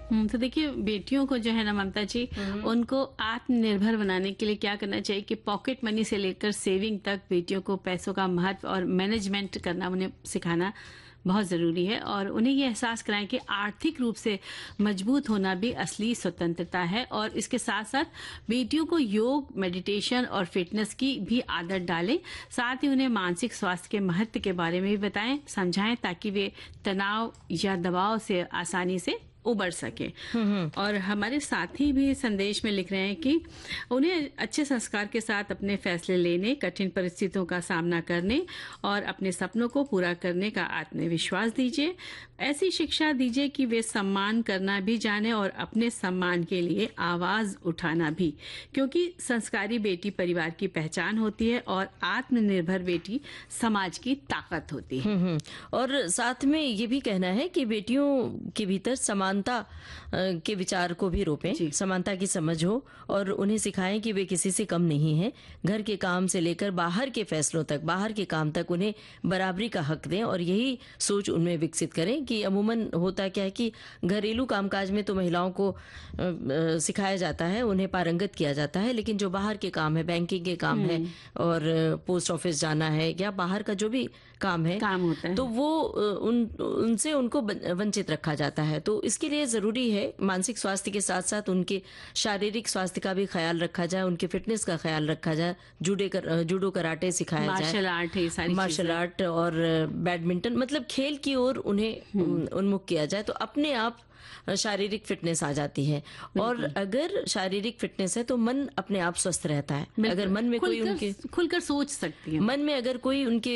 तो देखिए बेटियों को जो है ना ममता जी, उनको आत्मनिर्भर बनाने के लिए क्या करना चाहिए कि पॉकेट मनी से लेकर सेविंग तक बेटियों को पैसों का महत्व और मैनेजमेंट करना उन्हें सिखाना बहुत ज़रूरी है। और उन्हें ये एहसास कराएं कि आर्थिक रूप से मजबूत होना भी असली स्वतंत्रता है। और इसके साथ साथ बेटियों को योग, मेडिटेशन और फिटनेस की भी आदत डालें। साथ ही उन्हें मानसिक स्वास्थ्य के महत्व के बारे में भी बताएं, समझाएं, ताकि वे तनाव या दबाव से आसानी से उबर सके। और हमारे साथी भी संदेश में लिख रहे हैं कि उन्हें अच्छे संस्कार के साथ अपने फैसले लेने, कठिन परिस्थितियों का सामना करने और अपने सपनों को पूरा करने का आत्मविश्वास दीजिए। ऐसी शिक्षा दीजिए कि वे सम्मान करना भी जाने और अपने सम्मान के लिए आवाज उठाना भी, क्योंकि संस्कारी बेटी परिवार की पहचान होती है और आत्मनिर्भर बेटी समाज की ताकत होती है। और साथ में ये भी कहना है कि बेटियों के भीतर समानता के विचार को भी रोपें, समानता की समझ हो और उन्हें सिखाएं कि वे किसी से कम नहीं हैं। घर के काम से लेकर बाहर के फैसलों तक, बाहर के काम तक उन्हें बराबरी का हक दें और यही सोच उनमें विकसित करें कि अमूमन होता क्या है कि घरेलू कामकाज में तो महिलाओं को सिखाया जाता है, उन्हें पारंगत किया जाता है, लेकिन जो बाहर के काम है, बैंकिंग के काम है और पोस्ट ऑफिस जाना है या बाहर का जो भी काम होता है, तो वो उनसे उनको वंचित रखा जाता है। तो इसके लिए जरूरी है मानसिक स्वास्थ्य के साथ साथ उनके शारीरिक स्वास्थ्य का भी ख्याल रखा जाए, उनके फिटनेस का ख्याल रखा जाए, जूडो कराटे सिखाया जाए, मार्शल आर्ट और बैडमिंटन, मतलब खेल की ओर उन्हें उन्मुख किया जाए, तो अपने आप शारीरिक फिटनेस आ जाती है। और अगर शारीरिक फिटनेस है तो मन अपने आप स्वस्थ रहता है। अगर मन में कोई उनके खुलकर सोच सकती है, मन में अगर कोई उनके